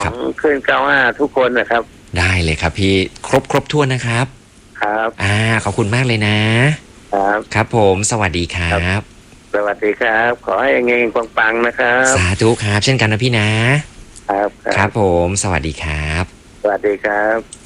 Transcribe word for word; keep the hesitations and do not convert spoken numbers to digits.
ของขึ้นเก้าห้าทุกคนนะครับได้เลยครับพี่ครบครบถ้วนนะครับครับอ่าขอบคุณมากเลยนะครับครับผมสวัสดีครับสวัสดีครับขอให้เงงปังๆนะครับสาธุครับเช่นกันนะพี่นะครับครับผมสวัสดีครับสวัสดีครับ